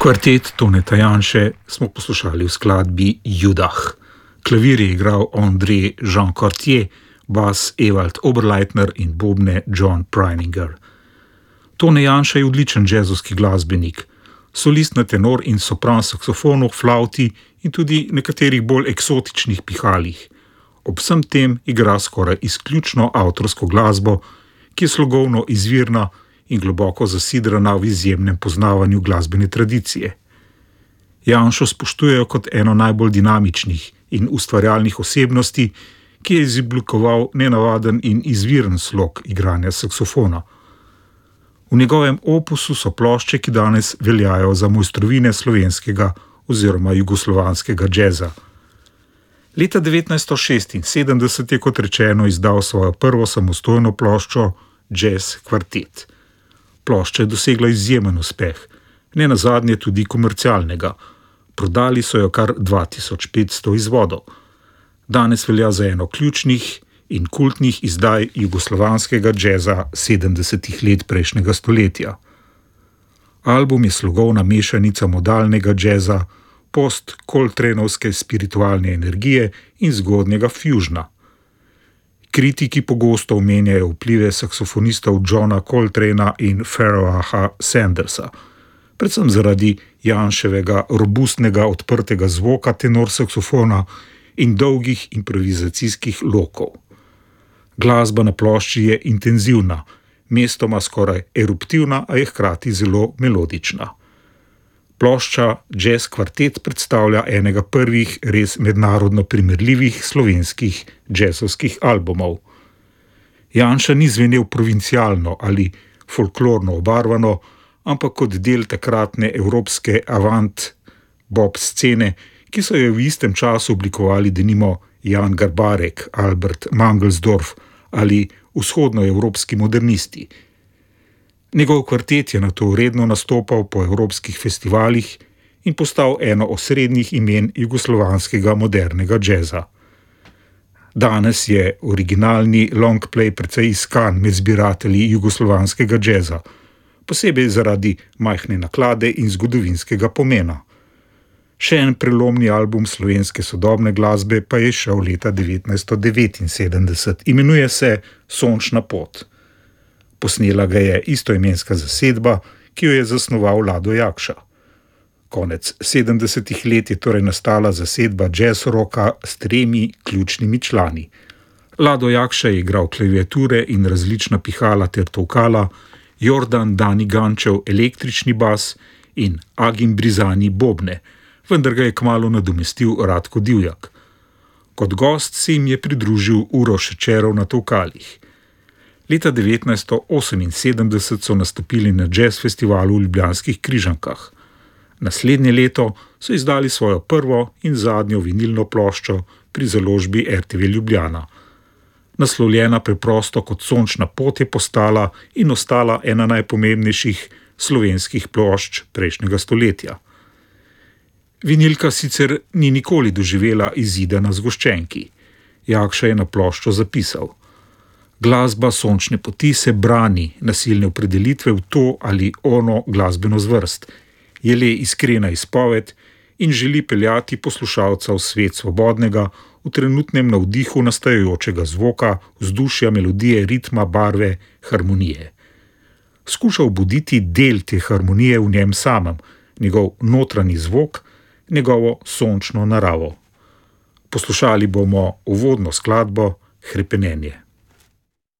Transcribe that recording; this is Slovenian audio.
Kvartet Toneta Janše smo poslušali v skladbi Judah. Klavir je igral André Jean Cartier, bas Ewald Oberleitner in bobne John Preininger. Tone Janša je odličen džezovski glasbenik, solist na tenor in sopran saksofonu, flauti in tudi nekaterih bolj eksotičnih pihalih. Ob vsem tem igra skoraj izključno avtorsko glasbo, ki je slogovno izvirna in globoko zasidrana v izjemnem poznavanju glasbene tradicije. Janšo spoštujejo kot eno najbolj dinamičnih in ustvarjalnih osebnosti, ki je izoblikoval nenavaden in izviren slog igranja saksofona. V njegovem opusu so plošče, ki danes veljajo za mojstrovine slovenskega oziroma jugoslovanskega džeza. Leta 1976 je, kot rečeno, izdal svojo prvo samostojno ploščo Jazz Kvartet. Plošča je dosegla izjemen uspeh, ne nazadnje tudi komercialnega. Prodali so jo kar 2500 izvodov. Danes velja za eno ključnih in kultnih izdaj jugoslovanskega džeza 70 let prejšnjega stoletja. Album je slogovna mešanica modalnega džeza, post-coltraneovske spiritualne energije in zgodnjega fusiona. Kritiki pogosto omenjajo vplive saksofonistov Johna Coltrana in Pharoaha Sandersa, predvsem zaradi Janševega robustnega odprtega zvoka tenor saksofona in dolgih improvizacijskih lokov. Glasba na plošči je intenzivna, mestoma skoraj eruptivna, a je hkrati zelo melodična. Plošča Jazz Kvartet predstavlja enega prvih res mednarodno primerljivih slovenskih džezovskih albumov. Janša ni zvenel provincialno ali folklorno obarvano, ampak kot del takratne evropske avant-bop scene, ki so jo v istem času oblikovali denimo Jan Garbarek, Albert Mangelsdorf ali vzhodnoevropski modernisti. Njegov kvartet je nato redno nastopal po evropskih festivalih in postal eno osrednjih imen jugoslovanskega modernega džeza. Danes je originalni longplay precej iskan med zbiratelji jugoslovanskega džeza, posebej zaradi majhne naklade in zgodovinskega pomena. Še en prelomni album slovenske sodobne glasbe pa je šel leta 1979. Imenuje se Sončna pot. Posnela ga je istoimenska zasedba, ki jo je zasnoval Lado Jakša. Konec 70 let je torej nastala zasedba jazz rocka s 3 ključnimi člani. Lado Jakša je igral klaviature in različna pihala ter tolkala, Jordan Dani Gančev električni bas in Agim Brizani bobne, vendar ga je kmalu nadomestil Ratko Divjak. Kot gost se jim je pridružil Uroš Šečerov na tolkalih. Leta 1978 so nastopili na jazz festivalu v Ljubljanskih Križankah. Naslednje leto so izdali svojo prvo in zadnjo vinilno ploščo pri založbi RTV Ljubljana. Naslovljena preprosto kot Sončna pot je postala in ostala ena najpomembnejših slovenskih plošč prejšnjega stoletja. Vinilka sicer ni nikoli doživela izida na zgoščenki. Jakša je na ploščo zapisal: Glasba Sončne poti se brani nasilne opredelitve v to ali ono glasbeno zvrst, je le iskrena izpoved in želi peljati poslušalca v svet svobodnega, v trenutnem navdihu nastajajočega zvoka, vzdušja, melodije, ritma, barve, harmonije. Skuša obuditi del te harmonije v njem samem, njegov notranji zvok, njegovo sončno naravo. Poslušali bomo uvodno skladbo Hrepenenje.